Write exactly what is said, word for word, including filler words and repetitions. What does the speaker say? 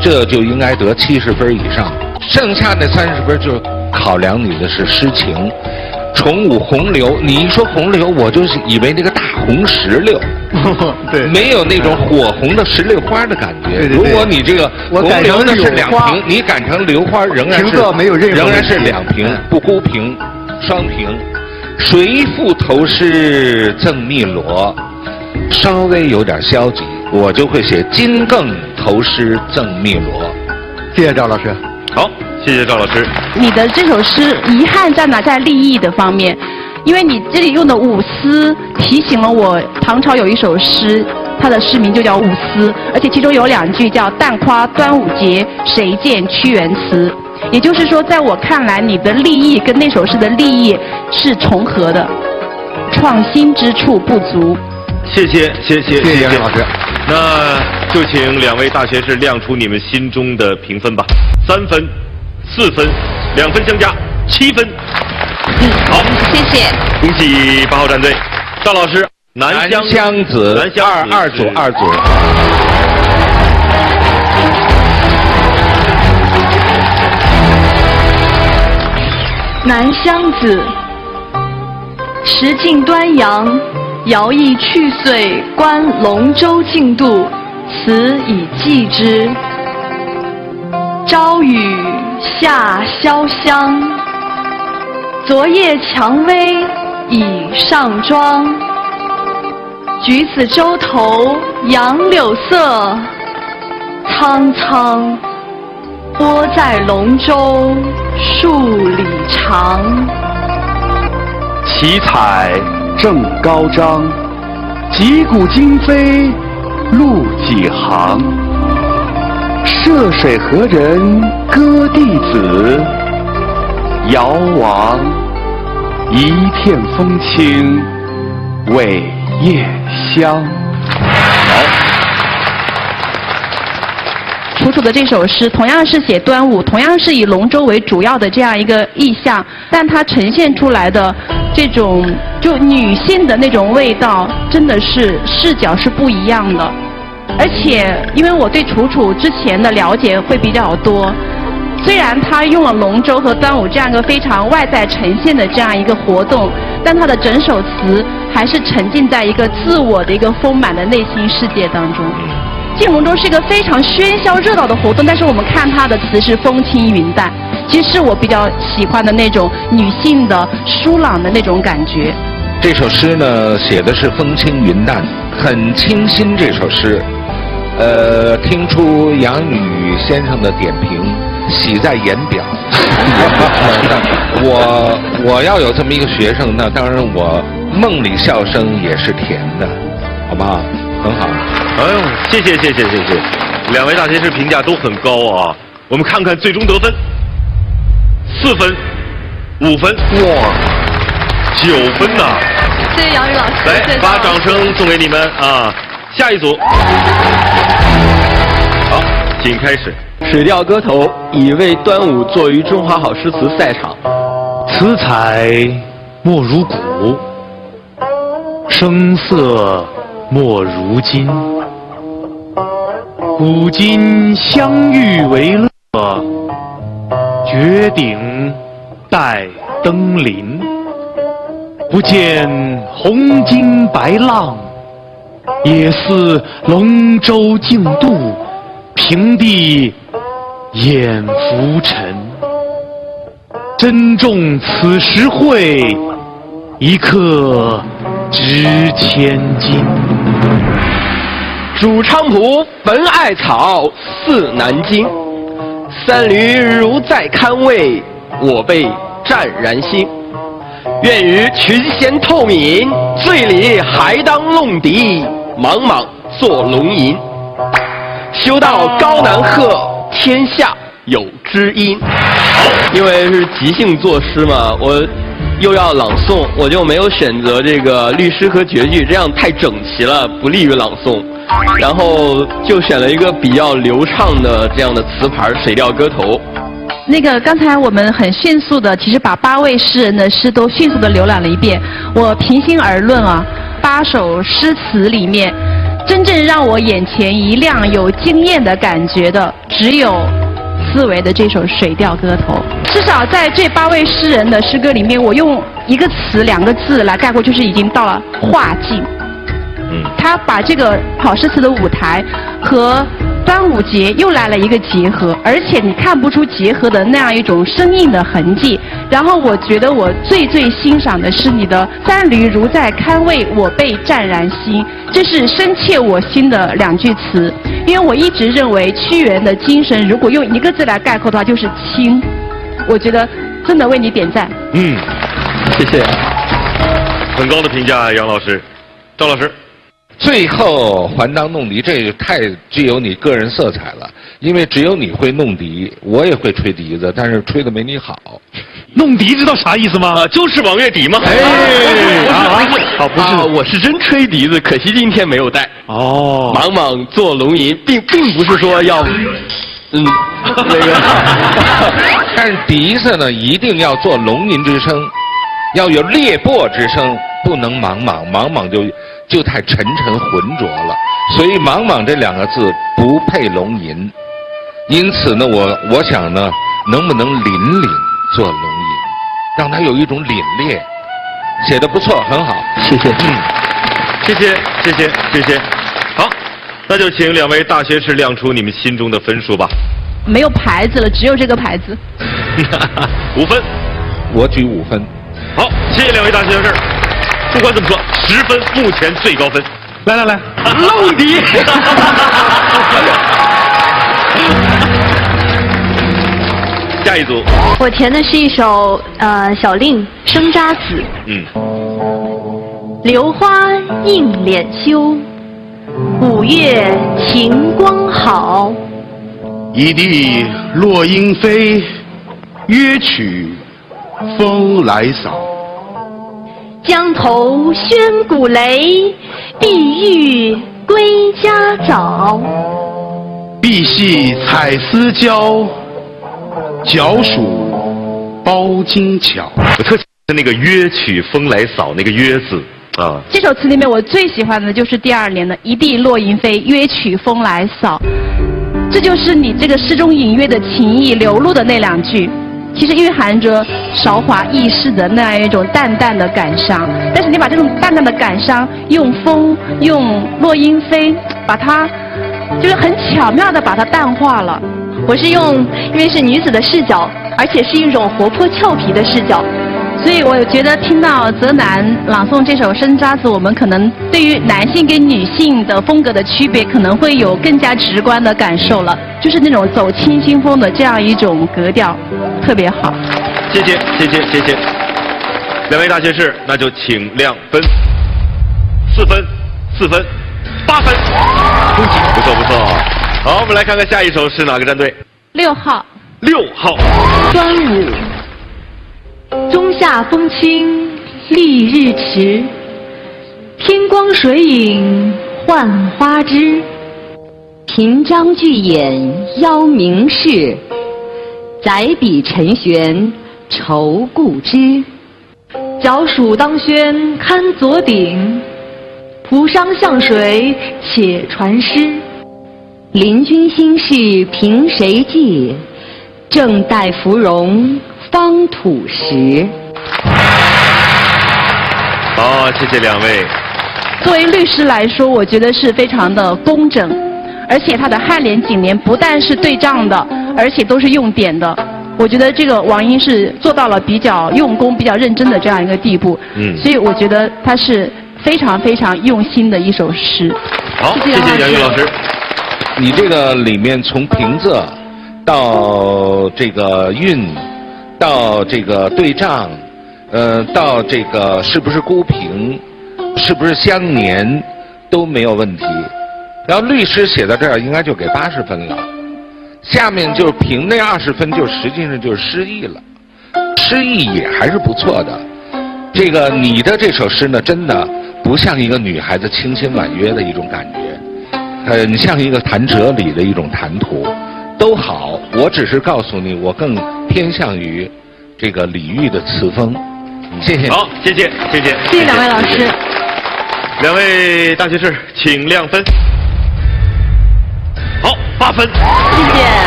这就应该得七十分以上。剩下那三十分就考量你的是诗情。重舞洪流，你一说洪流，我就是以为那个大红石榴， 对， 没有那种火红的石榴花的感觉。 对对对， 如果你这个洪流呢是两平，你改成榴花仍然是平仄没有任何仍然是两平，不孤平，双平。谁赋头诗赠汨罗，稍微有点消极，我就会写金更头诗赠汨罗。 谢谢赵老师。 好，谢谢赵老师。 你的这首诗遗憾在哪？在立意的方面，因为你这里用的五思提醒了我，唐朝有一首诗，它的诗名就叫《五思》，而且其中有两句叫“但夸端午节，谁见屈原词”。也就是说，在我看来，你的立意跟那首诗的立意是重合的，创新之处不足。 谢谢，谢谢， 谢谢杨老师。 那就请两位大学士亮出你们心中的评分吧。三分、四分、两分相加，七分。 嗯， 好， 谢谢。 恭喜八号战队。赵老师，南乡乡子， 南乡二二组二组。 南乡子，时近端阳，遥忆去岁观龙舟竞渡，此以寄之。朝雨下潇湘，昨夜蔷薇已上妆。橘子洲头杨柳色，苍苍波在龙舟数里长。 奇彩正高张，击鼓惊飞路几行。涉水何人歌弟子，遥望一片风轻伟夜香。 楚楚的这首诗同样是写端午，同样是以龙舟为主要的这样一个意象，但它呈现出来的这种就女性的那种味道，真的是视角是不一样的。而且因为我对楚楚之前的了解会比较多，虽然他用了龙舟和端午这样一个非常外在呈现的这样一个活动，但他的整首词还是沉浸在一个自我的一个丰满的内心世界当中。竞龙舟是一个非常喧嚣热闹的活动，但是我们看他的词是风轻云淡，其实是我比较喜欢的那种女性的舒朗的那种感觉。 这首诗呢写的是风轻云淡，很清新。这首诗呃，听出杨宇先生的点评，喜在言表。我我要有这么一个学生，那当然我梦里笑声也是甜的，好不好？很好。 哎呦，谢谢谢谢谢谢，两位大学士评价都很高啊。我们看看最终得分，四分、五分，哇，九分呐！ 谢谢杨宇老师， 来，把掌声送给你们啊！下一组，好，请开始。 水调歌头已为端午作于中华好诗词赛场。 此彩莫如古，声色莫如今。古今相遇为乐，绝顶待登临。不见红巾白浪，也似龙舟竞渡，平地掩浮沉。珍重此时会，一刻值千金。 主菖蒲焚艾草似南京，三闾如在堪位，我辈湛然心。愿与群贤透泯，醉里还当弄笛，莽莽作龙吟。修道高难贺，天下有知音。因为是即兴作诗嘛，我又要朗诵，我就没有选择这个律诗和绝句，这样太整齐了，不利于朗诵。然后就选了一个比较流畅的这样的词牌《水调歌头》。 那个刚才我们很迅速的，其实把八位诗人的诗都迅速的浏览了一遍。我平心而论啊，八首诗词里面， 真正让我眼前一亮、有惊艳的感觉的，只有思维的这首《水调歌头》。至少在这八位诗人的诗歌里面，我用一个词、两个字来概括，就是已经到了画境。 嗯， 他把这个好诗词的舞台和端午节又来了一个结合，而且你看不出结合的那样一种生硬的痕迹。然后我觉得我最最欣赏的是你的“三闾如在堪慰，我辈湛然心”，这是深切我心的两句词。因为我一直认为屈原的精神，如果用一个字来概括的话，就是清。我觉得真的为你点赞。 嗯， 谢谢。 很高的评价，杨老师。赵老师。 最后还当弄笛，这太具有你个人色彩了，因为只有你会弄笛，我也会吹笛子，但是吹的没你好。 弄笛知道啥意思吗？ 啊，就是往月底嘛。 哎， 啊，好，不是， 我是真吹笛子，可惜今天没有带。 哦， 莽莽做龙吟，并并不是说要，嗯，那个， 但是笛子呢，一定要做龙吟之声，要有裂帛之声，不能莽莽，莽莽就就太沉沉浑浊了。所以莽莽这两个字不配龙吟，因此呢，我我想呢，能不能凛凛做龙吟，让它有一种凛冽。写得不错，很好， 谢谢。 嗯，谢谢，谢谢，谢谢。好，那就请两位大学士亮出你们心中的分数吧。 没有牌子了，只有这个牌子。 五分， 我举五分。 好，谢谢两位大学士。不管怎么说，十分目前最高分。 来来来， 弄笛。 下一组， 我填的是一首呃小令《生查子》。 嗯， 榴花映脸羞，五月晴光好。 一地落英飞，约取风来扫。 江头宣鼓雷，碧玉归家早。 碧系彩丝交，角属包金巧。 我特喜欢那个约取风来扫那个约字啊。 这首词里面我最喜欢的就是第二联的“一地落英飞，约取风来扫”，这就是你这个诗中隐约的情意流露的那两句。其实蕴含着韶华易逝的那样一种淡淡的感伤，但是你把这种淡淡的感伤用风用落英飞把它就是很巧妙的把它淡化了。 我是用，因为是女子的视角，而且是一种活泼俏皮的视角， 所以我觉得听到泽南朗诵这首《生查子》，我们可能对于男性跟女性的风格的区别可能会有更加直观的感受了，就是那种走清新风的这样一种格调，特别好。 谢谢谢谢谢谢，两位大学士，那就请亮分，四分四分八分，恭喜，不错不错。好，我们来看看下一首是哪个战队？ 六号。 六号。 端午，中夏风清丽日迟，天光水影浣花枝。 平章巨眼邀明士，载笔沉悬愁故知。 角属当轩堪佐鼎，蒲商向水且传诗。 临君心事凭谁寄？正待芙蓉方吐实。 好，谢谢两位。 作为律师来说，我觉得是非常的工整，而且他的颔联、颈联不但是对仗的，而且都是用典的。我觉得这个王英是做到了比较用功、比较认真的这样一个地步。 嗯， 所以我觉得他是非常非常用心的一首诗。 好，谢谢杨玉老师。 你这个里面从平仄到这个韵，到这个对仗，呃，到这个是不是孤平，是不是相连，都没有问题。然后律师写到这儿应该就给八十分了，下面就是评那二十分，就实际上就是诗意了，诗意也还是不错的。这个你的这首诗呢，真的不像一个女孩子清新婉约的一种感觉。很像一个谈哲理的一种谈吐，都好。我只是告诉你，我更偏向于这个李煜的词风。谢谢。 好，谢谢，谢谢， 谢谢两位老师。 两位大学士，请亮分。好，八分。 谢谢。